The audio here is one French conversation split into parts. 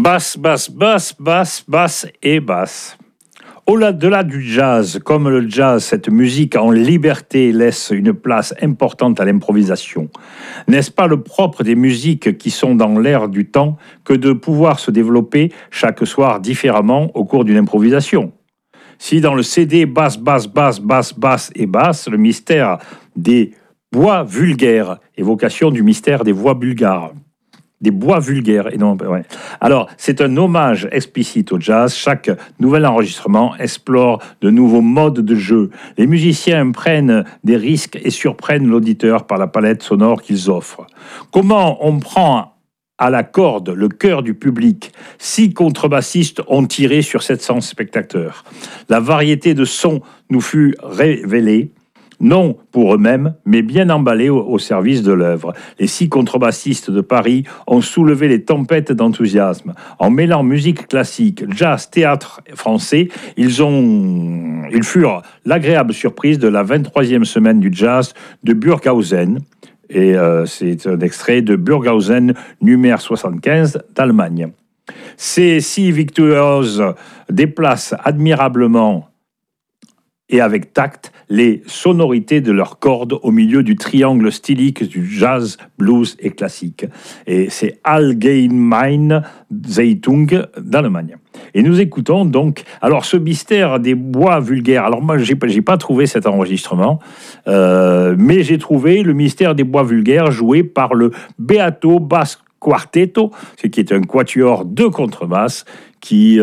Basse, basse, basse, basse, basse et basse. Au-delà du jazz, comme le jazz, cette musique en liberté laisse une place importante à l'improvisation. N'est-ce pas le propre des musiques qui sont dans l'air du temps que de pouvoir se développer chaque soir différemment au cours d'une improvisation ? Si dans le CD basse, basse, basse, basse, basse et basse, le mystère des bois vulgaires, évocation du mystère des voix bulgares, des bois vulgaires. Et non, ouais. Alors, c'est un hommage explicite au jazz. Chaque nouvel enregistrement explore de nouveaux modes de jeu. Les musiciens prennent des risques et surprennent l'auditeur par la palette sonore qu'ils offrent. Comment on prend à la corde le cœur du public? 6 contrebassistes ont tiré sur 700 spectateurs. La variété de sons nous fut révélée, non pour eux-mêmes, mais bien emballés au service de l'œuvre. Les 6 contrebassistes de Paris ont soulevé les tempêtes d'enthousiasme. En mêlant musique classique, jazz, théâtre français, ils furent l'agréable surprise de la 23e semaine du jazz de Burghausen. Et c'est un extrait de Burghausen, numéro 75 d'Allemagne. Ces 6 virtuoses déplacent admirablement et avec tact les sonorités de leurs cordes au milieu du triangle stylique du jazz, blues et classique. Et c'est Allgemeine Zeitung d'Allemagne. Et nous écoutons donc, alors ce mystère des bois vulgaires, alors moi j'ai pas trouvé cet enregistrement, mais j'ai trouvé le mystère des bois vulgaires joué par le Beato Bass Quartetto, ce qui est un quatuor de contrebasse qui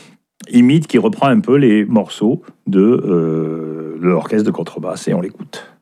reprend un peu les morceaux de l'orchestre de contrebasse, et on l'écoute.